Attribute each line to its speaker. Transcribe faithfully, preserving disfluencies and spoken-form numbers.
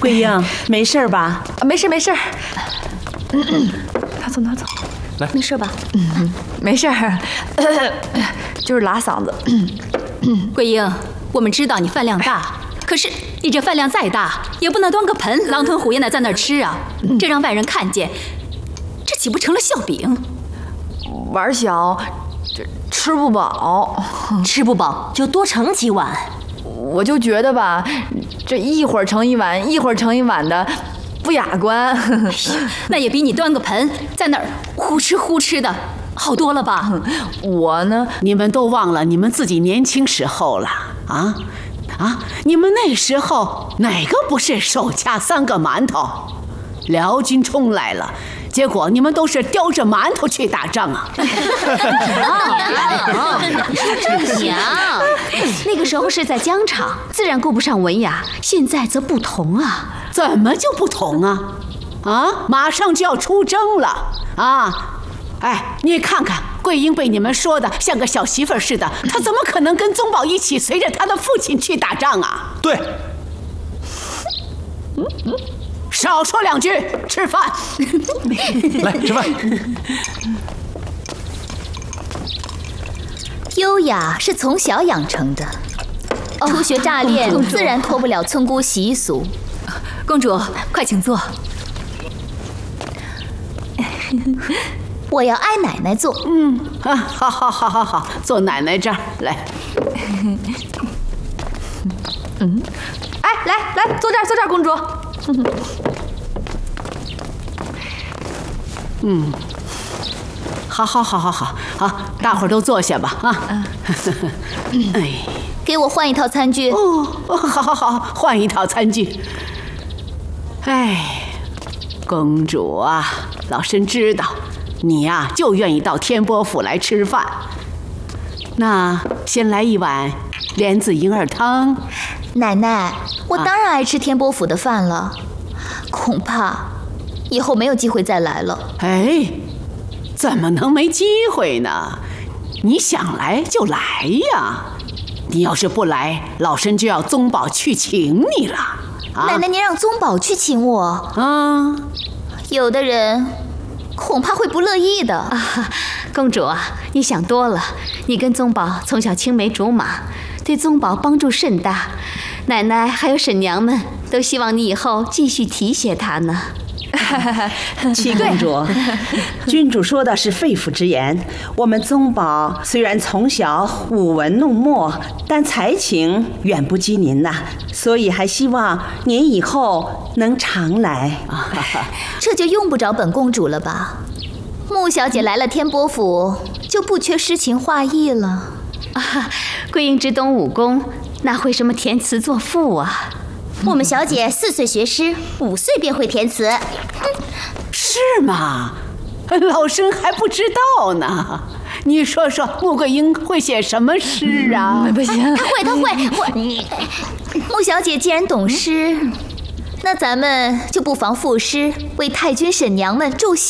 Speaker 1: 桂英，没事吧？
Speaker 2: 没事没事。拿走拿走。
Speaker 3: 来，
Speaker 2: 没事吧？嗯，没事，就是拉嗓子。
Speaker 4: 桂英，我们知道你饭量大，可是你这饭量再大，也不能端个盆狼吞虎咽的在那儿吃啊！这让外人看见，这岂不成了笑柄？
Speaker 2: 碗小，这吃不饱，
Speaker 5: 吃不饱就多盛几碗。
Speaker 2: 我就觉得吧，这一会儿盛一碗，一会儿盛一碗的，不雅观。
Speaker 4: 那也比你端个盆在那儿呼哧呼哧的好多了吧？
Speaker 2: 我呢，
Speaker 6: 你们都忘了你们自己年轻时候了啊啊！你们那时候哪个不是手掐三个馒头？辽军冲来了，结果你们都是叼着馒头去打仗啊！
Speaker 5: 娘，那个时候是在疆场，自然顾不上文雅，现在则不同啊。
Speaker 6: 怎么就不同啊？啊，马上就要出征了啊！哎，你看看桂英被你们说的像个小媳妇似的，她怎么可能跟宗保一起随着她的父亲去打仗啊？
Speaker 3: 对。
Speaker 6: 少说两句，吃饭。
Speaker 3: 来吃饭。
Speaker 7: 优雅是从小养成的，初学乍练，自然脱不了村姑习俗。
Speaker 4: 公主，快请坐。
Speaker 7: 我要挨奶奶坐。
Speaker 6: 嗯啊，好好好好好，坐奶奶这儿来。
Speaker 2: 嗯，哎，来来，坐这儿，坐这儿，公主。
Speaker 6: 嗯，好好好好好好，大伙儿都坐下吧啊。
Speaker 7: 哎，给我换一套餐具。
Speaker 6: 哦，好好好，换一套餐具。哎，公主啊，老身知道你呀、啊、就愿意到天波府来吃饭。那先来一碗莲子银耳汤。
Speaker 7: 奶奶，我当然爱吃天波府的饭了，啊、恐怕以后没有机会再来了。
Speaker 6: 哎，怎么能没机会呢？你想来就来呀！你要是不来，老身就要宗保去请你了。啊、
Speaker 7: 奶奶，您让宗保去请我
Speaker 6: 啊？
Speaker 7: 有的人恐怕会不乐意的。
Speaker 5: 啊，公主啊，你想多了。你跟宗保从小青梅竹马，对宗保帮助甚大。奶奶还有婶娘们都希望你以后继续提携他呢。
Speaker 1: 七公主，君主说的是肺腑之言。我们宗保虽然从小舞文弄墨，但才情远不及您呐，所以还希望您以后能常来。
Speaker 7: 这就用不着本公主了吧？穆小姐来了天波府，就不缺诗情画意了。
Speaker 5: 啊，桂英只懂武功，哪会什么填词作赋啊？
Speaker 7: 我们小姐四岁学诗，五岁便会填词。
Speaker 6: 是吗？老身还不知道呢。你说说，穆桂英会写什么诗啊？
Speaker 2: 不行，
Speaker 7: 她会，她会，会。穆小姐既然懂诗，那咱们就不妨赋诗为太君婶娘们助兴。